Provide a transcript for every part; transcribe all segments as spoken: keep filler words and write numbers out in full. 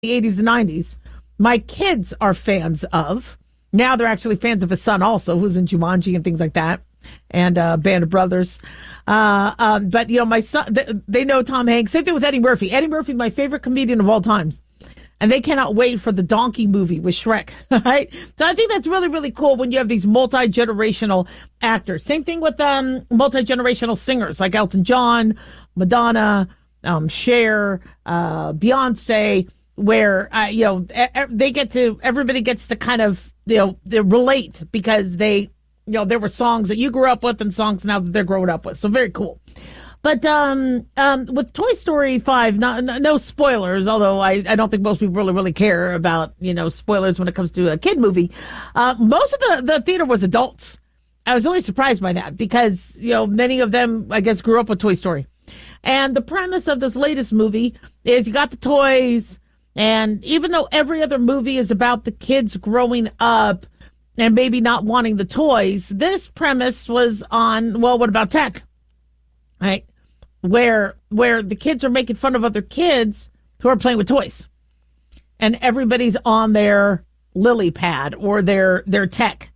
the eighties and nineties, my kids are fans of. Now they're actually fans of his son also, who's in Jumanji and things like that, and uh, Band of Brothers. Uh, um, but, you know, my son, they, they know Tom Hanks. Same thing with Eddie Murphy. Eddie Murphy, my favorite comedian of all times. And they cannot wait for the Donkey movie with Shrek, right? So I think that's really, really cool when you have these multi-generational actors. Same thing with um, multi-generational singers like Elton John, Madonna, um, Cher, uh, Beyonce, where, uh, you know, they get to, everybody gets to kind of, you know, they relate because they, you know, there were songs that you grew up with and songs now that they're growing up with. So very cool. But um, um, with Toy Story five, no, no spoilers, although I, I don't think most people really, really care about, you know, spoilers when it comes to a kid movie. Uh, most of the, the theater was adults. I was really surprised by that because, you know, many of them, I guess, grew up with Toy Story. And the premise of this latest movie is you got the toys, and even though every other movie is about the kids growing up and maybe not wanting the toys, this premise was on, well, what about tech? Right? Where where the kids are making fun of other kids who are playing with toys. And everybody's on their lily pad or their their tech.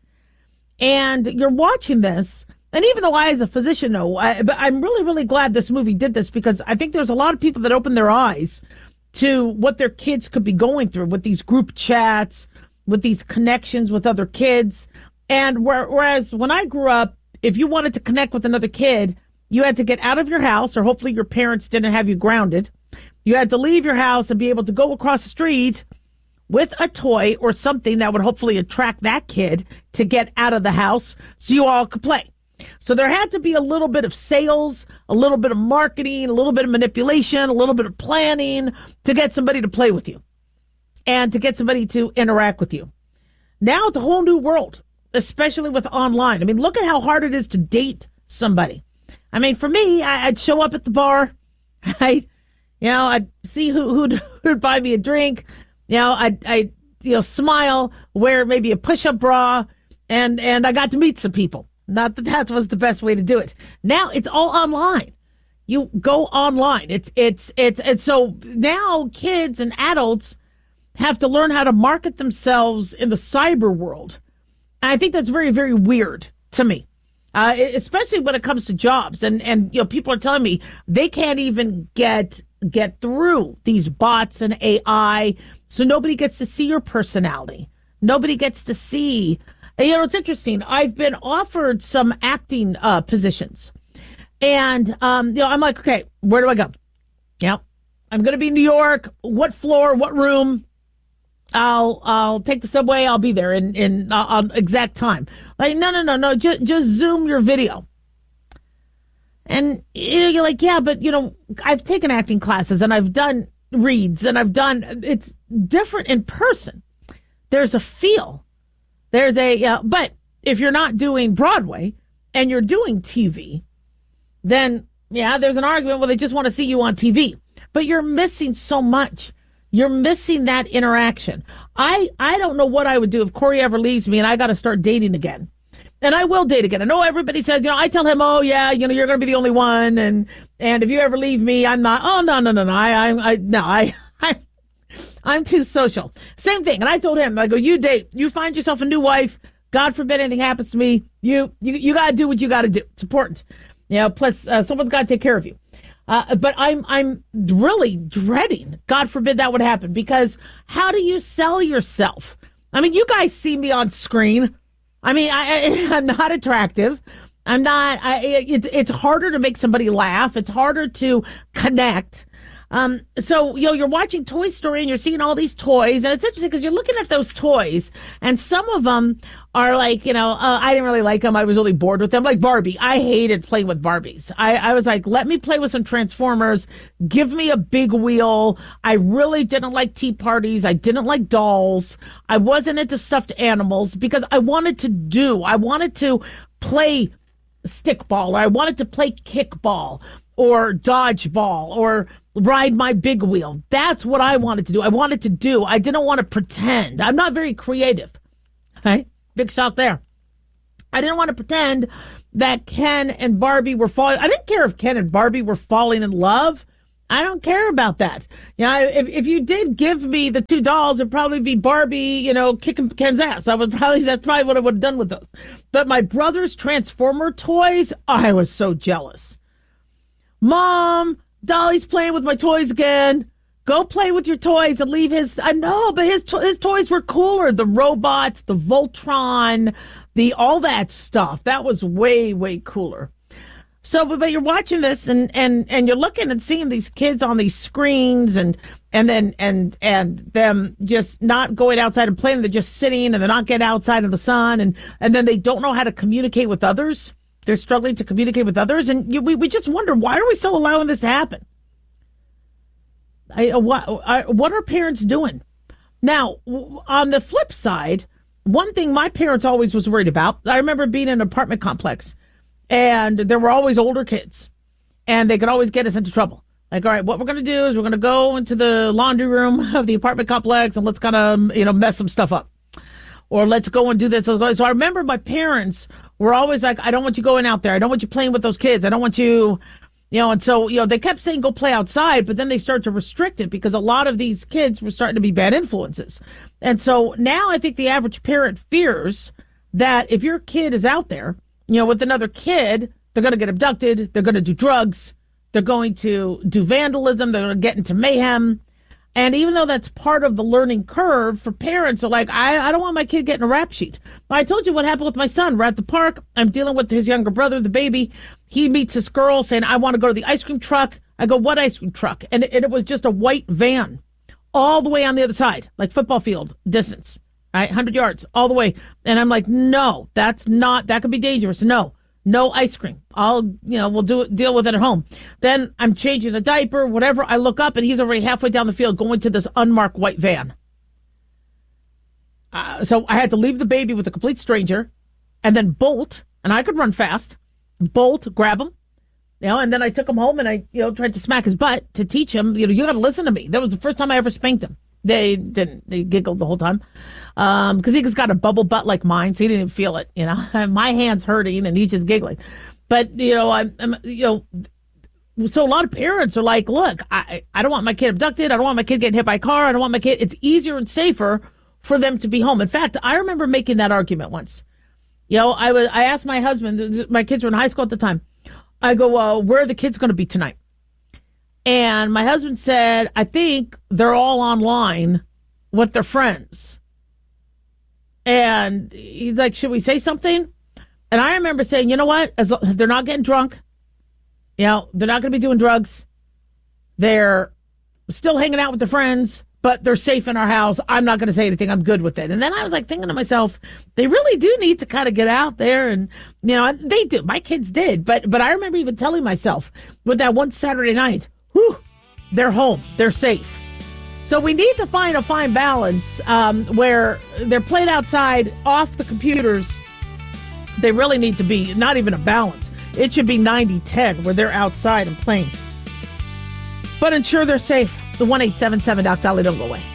And you're watching this, and even though I as a physician know, I, but I'm really, really glad this movie did this because I think there's a lot of people that opened their eyes to what their kids could be going through with these group chats, with these connections with other kids. And whereas when I grew up, if you wanted to connect with another kid, you had to get out of your house, or hopefully your parents didn't have you grounded. You had to leave your house and be able to go across the street with a toy or something that would hopefully attract that kid to get out of the house so you all could play. So there had to be a little bit of sales, a little bit of marketing, a little bit of manipulation, a little bit of planning to get somebody to play with you and to get somebody to interact with you. Now it's a whole new world, especially with online. I mean, look at how hard it is to date somebody. I mean, for me, I'd show up at the bar, right? You know, I'd see who, who'd, who'd buy me a drink. You know, I'd, I'd, you know, smile, wear maybe a push-up bra, and, and I got to meet some people. Not that that was the best way to do it. Now it's all online. You go online. It's, it's, it's, and so now kids and adults have to learn how to market themselves in the cyber world. And I think that's very, very weird to me. Uh, especially when it comes to jobs. And, and, you know, people are telling me they can't even get get through these bots and A I. So nobody gets to see your personality. Nobody gets to see. And, you know, it's interesting. I've been offered some acting uh, positions. And, um, you know, I'm like, okay, where do I go? Yeah, I'm going to be in New York. What floor? What room? I'll I'll take the subway. I'll be there in in uh, on exact time. Like no no no no. Just just zoom your video. And you know, you're like, yeah, but you know, I've taken acting classes and I've done reads and I've done. It's different in person. There's a feel. There's a uh, but if you're not doing Broadway and you're doing T V, then yeah, there's an argument. Well, they just want to see you on T V, but you're missing so much. You're missing that interaction. I, I don't know what I would do if Corey ever leaves me and I got to start dating again. And I will date again. I know everybody says, you know, I tell him, oh, yeah, you know, you're going to be the only one. And and if you ever leave me, I'm not. Oh, no, no, no, no. I, I, I no, I, I, I'm too social. Same thing. And I told him, I go, you date, you find yourself a new wife. God forbid anything happens to me. You, you, you got to do what you got to do. It's important. You know, plus uh, someone's got to take care of you. Uh, but I'm I'm really dreading, God forbid that would happen, because how do you sell yourself? I mean, you guys see me on screen. I mean, I, I, I'm not attractive. I'm not. I, it's it's harder to make somebody laugh. It's harder to connect. Um, so, you know, you're watching Toy Story and you're seeing all these toys, and it's interesting because you're looking at those toys, and some of them are like, you know, uh, I didn't really like them. I was really bored with them. Like Barbie. I hated playing with Barbies. I, I was like, let me play with some Transformers. Give me a big wheel. I really didn't like tea parties. I didn't like dolls. I wasn't into stuffed animals because I wanted to do, I wanted to play stickball, or I wanted to play kickball or dodgeball or ride my big wheel. That's what I wanted to do. I wanted to do. I didn't want to pretend. I'm not very creative. Okay? Big shock there. I didn't want to pretend that Ken and Barbie were falling. I didn't care if Ken and Barbie were falling in love. I don't care about that. Yeah, you know, if if you did give me the two dolls, it'd probably be Barbie, you know, kicking Ken's ass. I would probably that's probably what I would have done with those. But my brother's Transformer toys, I was so jealous. Mom, Dolly's playing with my toys again. Go play with your toys and leave his. I know, but his to- his toys were cooler. The robots, the Voltron, the all that stuff. That was way way cooler. So, but, but you're watching this and, and, and you're looking and seeing these kids on these screens and and then and and them just not going outside and playing. They're just sitting and they're not getting outside in the sun and and then they don't know how to communicate with others. They're struggling to communicate with others, and you, we we just wonder, why are we still allowing this to happen? I, what, I, what are parents doing? Now, on the flip side, one thing my parents always was worried about, I remember being in an apartment complex, and there were always older kids, and they could always get us into trouble. Like, all right, what we're going to do is we're going to go into the laundry room of the apartment complex, and let's kind of, you know, mess some stuff up. Or let's go and do this. So I remember my parents were always like, I don't want you going out there. I don't want you playing with those kids. I don't want you... You know, and so, you know, they kept saying go play outside, but then they started to restrict it because a lot of these kids were starting to be bad influences. And so now I think the average parent fears that if your kid is out there, you know, with another kid, they're going to get abducted, they're going to do drugs, they're going to do vandalism, they're going to get into mayhem. And even though that's part of the learning curve for parents, are like, I, I don't want my kid getting a rap sheet. I told you what happened with my son. We're at the park. I'm dealing with his younger brother, the baby. He meets this girl saying, I want to go to the ice cream truck. I go, what ice cream truck? And it, and it was just a white van all the way on the other side, like football field distance, right? one hundred yards all the way. And I'm like, no, that's not, that could be dangerous. No. No ice cream. I'll, you know, we'll do it, deal with it at home. Then I'm changing a diaper, whatever. I look up and he's already halfway down the field going to this unmarked white van. Uh, so I had to leave the baby with a complete stranger and then bolt, and I could run fast, bolt, grab him, you know, and then I took him home and I, you know, tried to smack his butt to teach him, you know, you got to listen to me. That was the first time I ever spanked him. They didn't. They giggled the whole time um, because he just got a bubble butt like mine, so he didn't even feel it. You know, my hand's hurting and he's just giggling. But you know, I'm, I'm, you know, so a lot of parents are like, "Look, I, I don't want my kid abducted. I don't want my kid getting hit by a car. I don't want my kid." It's easier and safer for them to be home. In fact, I remember making that argument once. You know, I was. I asked my husband. My kids were in high school at the time. I go, "Well, where are the kids going to be tonight?" And my husband said, I think they're all online with their friends. And he's like, should we say something? And I remember saying, you know what? As they're not getting drunk. You know, they're not going to be doing drugs. They're still hanging out with their friends, but they're safe in our house. I'm not going to say anything. I'm good with it. And then I was like thinking to myself, they really do need to kind of get out there. And, you know, they do. My kids did. But, but I remember even telling myself with that one Saturday night, whew, they're home. They're safe. So we need to find a fine balance um, where they're playing outside off the computers. They really need to be not even a balance. It should be ninety ten where they're outside and playing. But ensure they're safe. The one eight seven seven Doc Dolly, don't go away.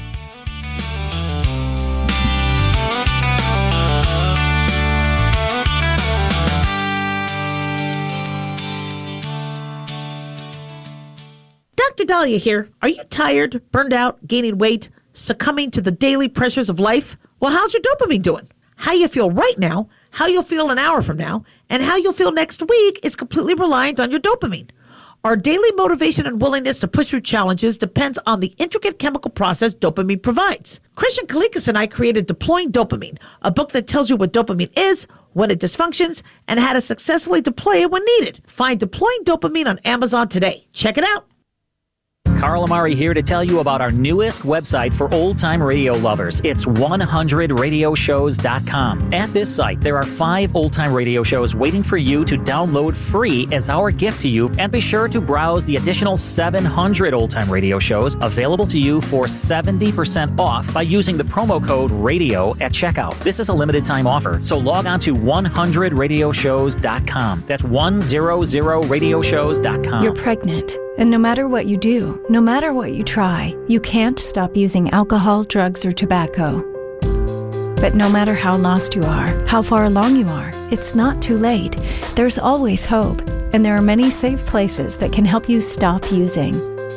Doctor Dahlia here. Are you tired, burned out, gaining weight, succumbing to the daily pressures of life? Well, how's your dopamine doing? How you feel right now, how you'll feel an hour from now, and how you'll feel next week is completely reliant on your dopamine. Our daily motivation and willingness to push through challenges depends on the intricate chemical process dopamine provides. Christian Kalikas and I created Deploying Dopamine, a book that tells you what dopamine is, when it dysfunctions, and how to successfully deploy it when needed. Find Deploying Dopamine on Amazon today. Check it out. Carl Amari here to tell you about our newest website for old-time radio lovers. It's one hundred radio shows dot com. At this site, there are five old-time radio shows waiting for you to download free as our gift to you, and be sure to browse the additional seven hundred old-time radio shows available to you for seventy percent off by using the promo code RADIO at checkout. This is a limited-time offer, so log on to one hundred radio shows dot com. That's one hundred radio shows dot com. You're pregnant. And no matter what you do, no matter what you try, you can't stop using alcohol, drugs, or tobacco. But no matter how lost you are, how far along you are, it's not too late. There's always hope, and there are many safe places that can help you stop using.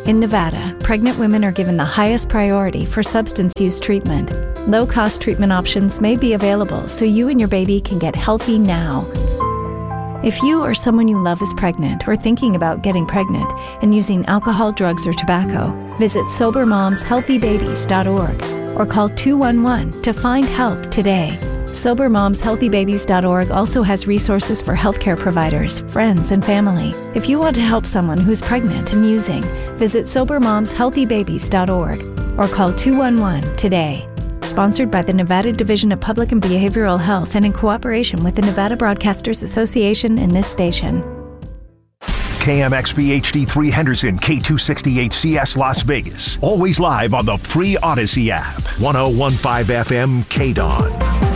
In Nevada, pregnant women are given the highest priority for substance use treatment. Low-cost treatment options may be available so you and your baby can get healthy now. If you or someone you love is pregnant or thinking about getting pregnant and using alcohol, drugs, or tobacco, visit sober moms healthy babies dot org or call two one one to find help today. sober moms healthy babies dot org also has resources for healthcare providers, friends, and family. If you want to help someone who's pregnant and using, visit sober moms healthy babies dot org or call two one one today. Sponsored by the Nevada Division of Public and Behavioral Health and in cooperation with the Nevada Broadcasters Association and this station. K M X B H D three Henderson, K two sixty-eight C S Las Vegas. Always live on the free Odyssey app. ten fifteen F M K D O N.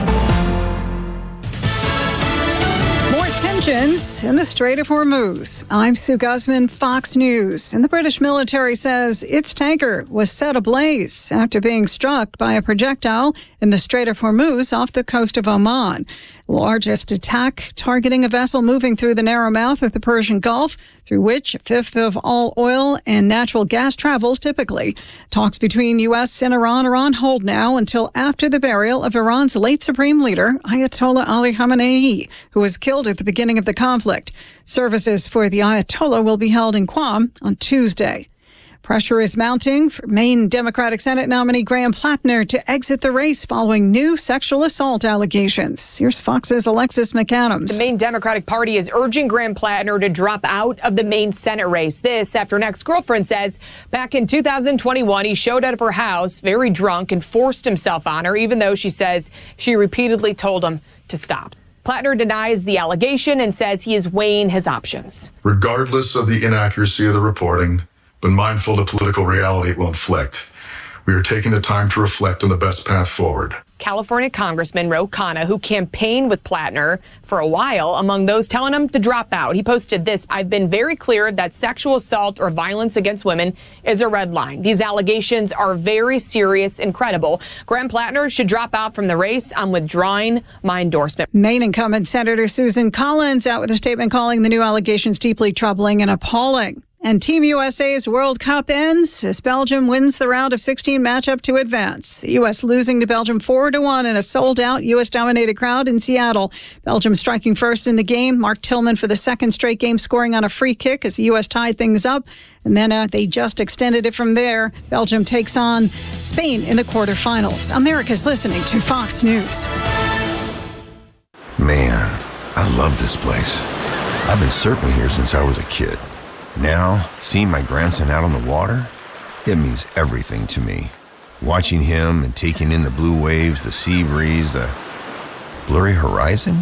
Tensions in the Strait of Hormuz. I'm Sue Guzman, Fox News. And the British military says its tanker was set ablaze after being struck by a projectile in the Strait of Hormuz off the coast of Oman. Largest attack targeting a vessel moving through the narrow mouth of the Persian Gulf, through which a fifth of all oil and natural gas travels typically. Talks between U S and Iran are on hold now until after the burial of Iran's late supreme leader, Ayatollah Ali Khamenei, who was killed at the beginning of the conflict. Services for the Ayatollah will be held in Qom on Tuesday. Pressure is mounting for Maine Democratic Senate nominee Graham Plattner to exit the race following new sexual assault allegations. Here's Fox's Alexis McAdams. The Maine Democratic Party is urging Graham Plattner to drop out of the Maine Senate race. This after an ex-girlfriend says back in two thousand twenty-one, he showed up at her house very drunk and forced himself on her, even though she says she repeatedly told him to stop. Plattner denies the allegation and says he is weighing his options. Regardless of the inaccuracy of the reporting, but mindful of the political reality it will inflict, we are taking the time to reflect on the best path forward. California Congressman Ro Khanna, who campaigned with Plattner for a while, among those telling him to drop out. He posted this: "I've been very clear that sexual assault or violence against women is a red line. These allegations are very serious and credible. Graham Plattner should drop out from the race. I'm withdrawing my endorsement." Maine incumbent Senator Susan Collins out with a statement calling the new allegations deeply troubling and appalling. And Team U S A's World Cup ends as Belgium wins the round of sixteen matchup to advance. The U S losing to Belgium four to one in a sold-out U S-dominated crowd in Seattle. Belgium striking first in the game. Mark Tillman for the second straight game scoring on a free kick as the U S tied things up. And then uh, they just extended it from there. Belgium takes on Spain in the quarterfinals. America's listening to Fox News. Man, I love this place. I've been surfing here since I was a kid. Now, seeing my grandson out on the water, it means everything to me. Watching him and taking in the blue waves, the sea breeze, the blurry horizon.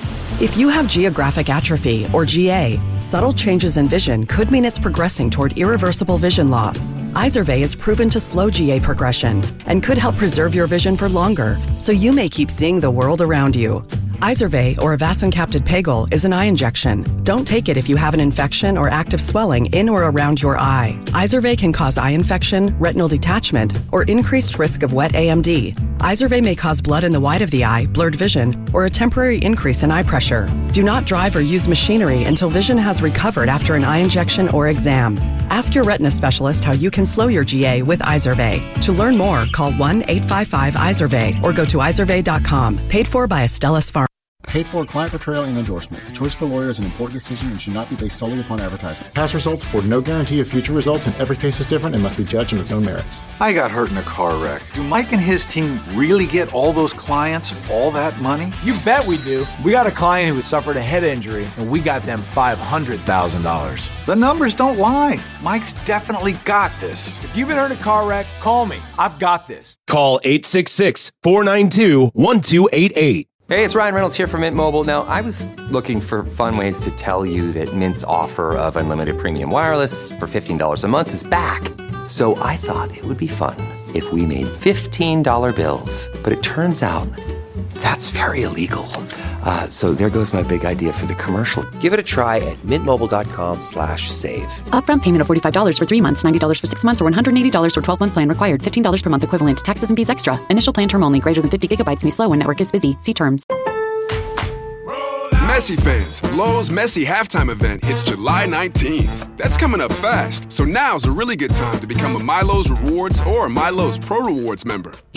If you have geographic atrophy, or G A, subtle changes in vision could mean it's progressing toward irreversible vision loss. Izervay is proven to slow G A progression and could help preserve your vision for longer, so you may keep seeing the world around you. Izervay, or avacincaptad pegol, is an eye injection. Don't take it if you have an infection or active swelling in or around your eye. Izervay can cause eye infection, retinal detachment, or increased risk of wet A M D. Izervay may cause blood in the white of the eye, blurred vision, or a temporary increase in eye pressure. Do not drive or use machinery until vision has recovered after an eye injection or exam. Ask your retina specialist how you can slow your G A with Izervay. To learn more, call one eight five five Izervay or go to izervay dot com. Paid for by Astellas Pharma. Paid for client portrayal and endorsement. The choice of the lawyer is an important decision and should not be based solely upon advertisement. Past results afford no guarantee of future results, and every case is different and must be judged on its own merits. I got hurt in a car wreck. Do Mike and his team really get all those clients all that money? You bet we do. We got a client who suffered a head injury, and we got them five hundred thousand dollars. The numbers don't lie. Mike's definitely got this. If you've been hurt in a car wreck, call me. I've got this. Call eight six six, four nine two, one two eight eight. Hey, it's Ryan Reynolds here from Mint Mobile. Now, I was looking for fun ways to tell you that Mint's offer of unlimited premium wireless for fifteen dollars a month is back. So I thought it would be fun if we made fifteen dollar bills. But it turns out that's very illegal. Uh, so there goes my big idea for the commercial. Give it a try at mintmobile.com slash save. Upfront payment of forty-five dollars for three months, ninety dollars for six months, or one hundred eighty dollars for twelve-month plan required. fifteen dollars per month equivalent. Taxes and fees extra. Initial plan term only. Greater than fifty gigabytes may slow when network is busy. See terms. Messi fans, Lowe's Messi halftime event hits July nineteenth. That's coming up fast, so now's a really good time to become a MyLowe's Rewards or MyLowe's Pro Rewards member.